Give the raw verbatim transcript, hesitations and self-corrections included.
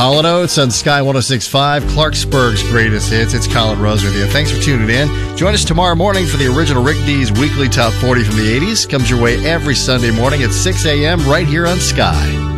Hall and Oates on Sky one oh six point five, Clarksburg's greatest hits. It's Colin Rose with you. Thanks for tuning in. Join us tomorrow morning for the original Rick D's Weekly Top forty from the eighties. Comes your way every Sunday morning at six a.m. right here on Sky.